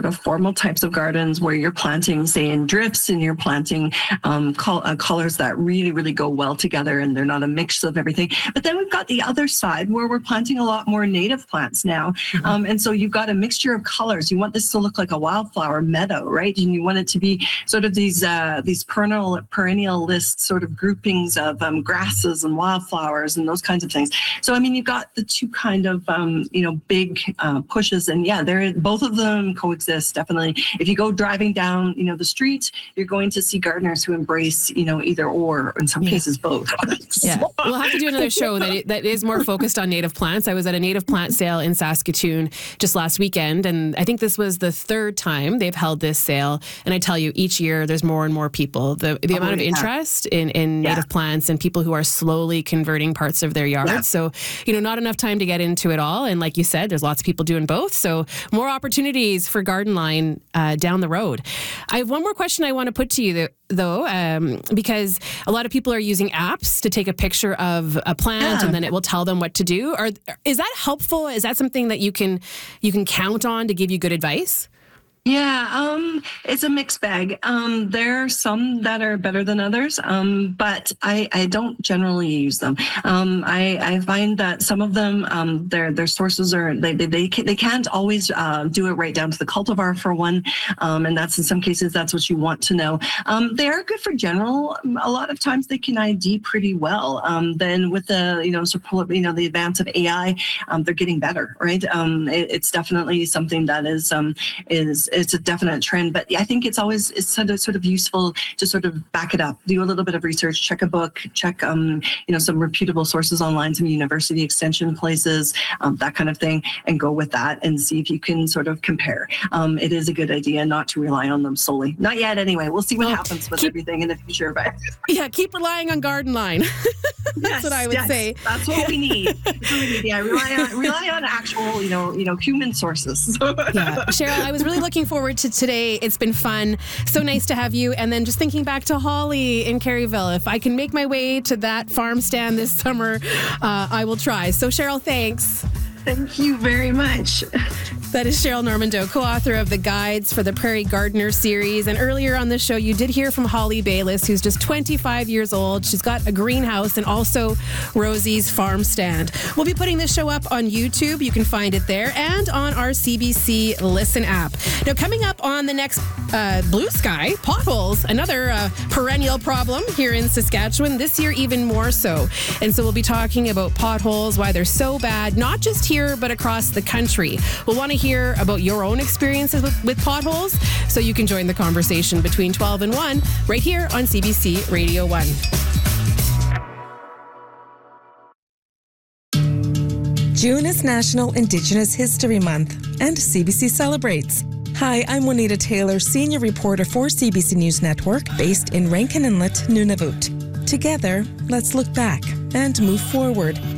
of formal types of gardens where you're planting, say, in drifts, and you're planting colors that really, really go well together, and they're not a mix of everything. But then we've got the other side where we're planting a lot more native plants now. And so you've got a mixture of colors. You want this to look like a wildflower meadow, right? And you want it to be sort of these perennial list sort of groupings of grasses and wildflowers and those kinds of things. So, I mean, you've got the two kind of, big pushes. And yeah, both of them coexist, definitely. If you go driving down, the street, you're going to see gardeners who embrace, either or, in some cases, both. Yeah, we'll have to do another show that is more focused on native plants. I was at a native plant sale in Saskatoon just last weekend, and I think this was the third time they've held this sale. And I tell you, each year there's more and more people. The amount of interest in native plants and people who are slowly converting parts of their yards. Yeah. So, not enough time to get into it all. And like you said, there's lots of people doing both. So more opportunities for Garden Line down the road. I have one more question I want to put to you, though, because a lot of people are using apps to take a picture of a plant and then it will tell them what to do. Is that helpful? Is that something that you can count on to give you good advice? Yeah, it's a mixed bag. There are some that are better than others, but I don't generally use them. I find that some of them, their sources are they can't always do it right down to the cultivar for one, and that's in some cases that's what you want to know. They are good for general. A lot of times they can ID pretty well. Then with the the advance of AI, they're getting better, right? It's definitely something that is it's a definite trend, but I think it's sort of useful to sort of back it up, do a little bit of research, check a book, check some reputable sources online, some university extension places, that kind of thing, and go with that and see if you can sort of compare. It is a good idea not to rely on them solely. Not yet, anyway. We'll see what happens with everything in the future. But keep relying on Garden Line. That's what I would say. That's what we need. Yeah, rely on actual, human sources. Yeah, Cheryl, I was really looking forward to today. It's been fun. So nice to have you. And then just thinking back to Holly in Caryville, if I can make my way to that farm stand this summer, I will try. So Cheryl, thanks. Thank you very much. That is Cheryl Normando, co-author of the Guides for the Prairie Gardener series. And earlier on the show, you did hear from Holly Bayliss, who's just 25 years old. She's got a greenhouse and also Rosie's farm stand. We'll be putting this show up on YouTube. You can find it there and on our CBC Listen app. Now, coming up on the next Blue Sky, potholes, another perennial problem here in Saskatchewan, this year even more so. And so we'll be talking about potholes, why they're so bad, not just here, but across the country. We'll want to hear about your own experiences with potholes, so you can join the conversation between 12 and 1 right here on CBC Radio 1. June is National Indigenous History Month, and CBC celebrates. Hi, I'm Juanita Taylor, senior reporter for CBC News Network, based in Rankin Inlet, Nunavut. Together, let's look back and move forward.